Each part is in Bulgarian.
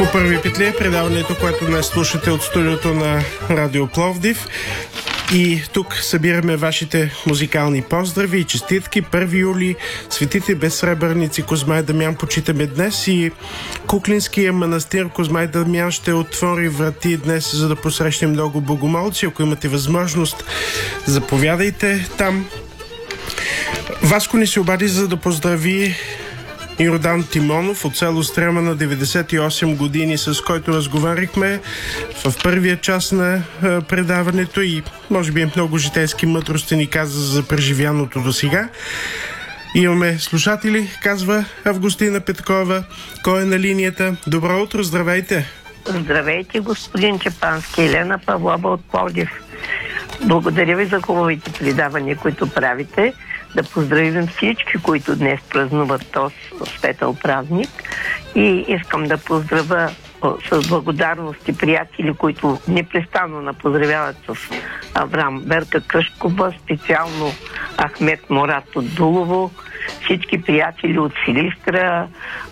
По първи петли предаването, което днес слушате от студиото на Радио Пловдив. И тук събираме вашите музикални поздрави и честитки. 1 юли, светите безсребърници Козма и Дамян почитаме днес и Куклинския манастир Козма и Дамян ще отвори врати днес, за да посрещнем много богомолци. Ако имате възможност, заповядайте там. Васко ни се обади, за да поздрави Йордан Тимонов от село Стрема на 98 години, с който разговарихме в първия час на предаването и може би много житейски мъдрости ни каза за преживяното до сега. Имаме слушатели, казва Августина Петкова. Кой е на линията? Добро утро, здравейте! Здравейте, господин Чапански. Елена Павлова от Пловдив. Благодаря ви за хубавите предавания, които правите. Да поздравим всички, които днес празнуват този светъл празник. И искам да поздравя с благодарности приятели, които непрестанно напоздравяват с Аврам Берка Къшкова, специално Ахмет Мурат от Дулово, всички приятели от Силистра,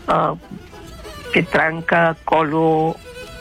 Петранка, Колю,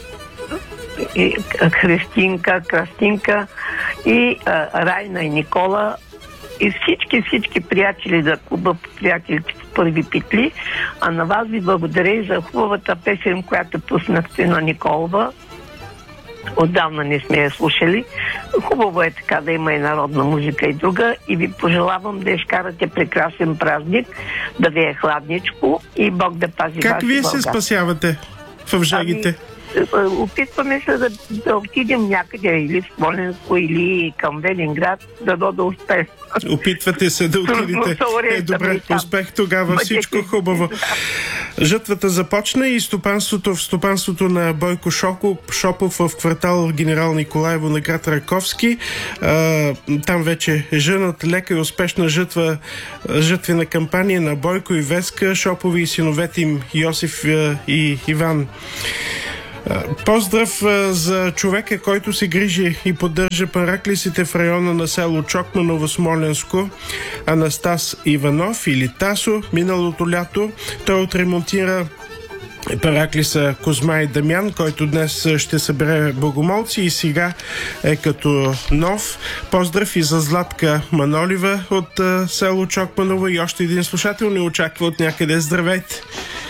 Христинка, Крастинка и Райна и Никола и всички приятели за клуба приятелите в първи петли. А на вас ви благодаря и за хубавата песен, която пуснахте на Николова. Отдавна не сме я слушали. Хубаво е така да има и народна музика и друга. И ви пожелавам да изкарате прекрасен празник, да ви е хладничко и Бог да пази как ваши вие Българ. се спасявате в жагите? Опитваме се да отидем някъде или в Смоленско, или към Велинград, да успеем. Опитвате се да отидете. Добре, успех тогава, всичко хубаво. Жътвата започна и в стопанството на Бойко Шопов в квартал Генерал Николаево на град Раковски. Там вече жънат лека и успешна жътвена кампания на Бойко и Веска Шопови и синовете им Йосиф и Иван. Поздрав за човека, който се грижи и поддържа параклисите в района на село Чокманово, Смоленско, Анастас Иванов или Тасо. Миналото лято той отремонтира параклиса Козма и Дамян, който днес ще събере богомолци и сега е като нов. Поздрав и за Златка Манолива от село Чокманово и още един слушател ни очаква от някъде. Здравейте!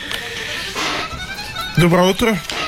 Добро утро!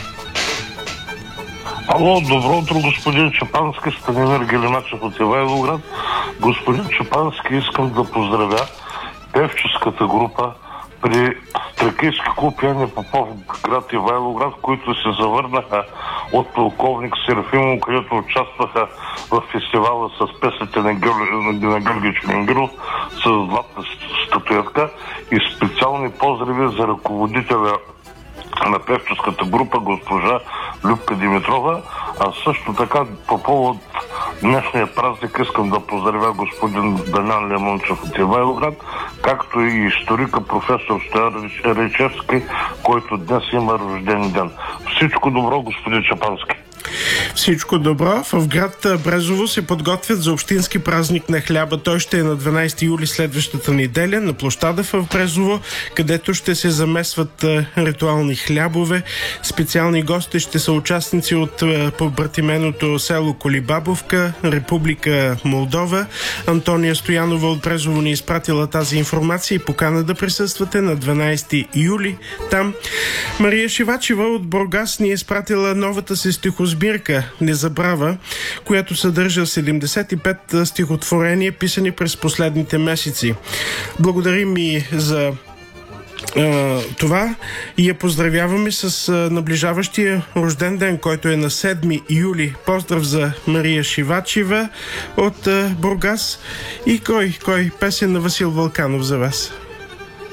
Ало, добро утро, господин Чапански, Станимир Геленачев от Ивайловград. Господин Чапански, искам да поздравя певческата група при Тракийски клуб Яне Попов, град Ивайловград, които се завърнаха от полковник Серафимов, където участваха в фестивала с песните на Георги Чмингиров с златна статуетка и специални поздрави за ръководителя на певческата група госпожа Любка Димитрова, а също така по повод днешния празник искам да поздравя господин Дамян Лемончев от Ивайловград, както и историка професор Стоян Речевски, който днес има рожден ден. Всичко добро, господин Чапански. Всичко добро. В град Брезово се подготвят за общински празник на хляба. Той ще е на 12 юли следващата неделя на площада в Брезово, където ще се замесват ритуални хлябове. Специални гости ще са участници от побратименото село Колибабовка, Република Молдова. Антония Стоянова от Брезово ни изпратила тази информация и покана да присъствате на 12 юли там. Мария Шивачева от Бургас ни е изпратила новата си стихосбирка "Незабрава", която съдържа 75 стихотворения, писани през последните месеци. Благодарим и за това и я поздравяваме с наближаващия рожден ден, който е на 7 юли. Поздрав за Мария Шивачева от Бургас. И кой песен на Васил Вълканов за вас?